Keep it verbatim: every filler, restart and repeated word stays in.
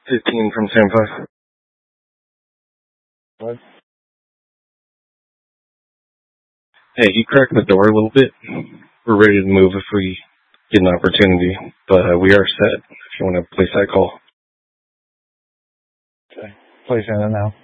fifteen from Sam five. What? Hey, you cracked the door a little bit. We're ready to move if we get an opportunity, but uh, we are set if you want to place that call. Okay. Placing it now.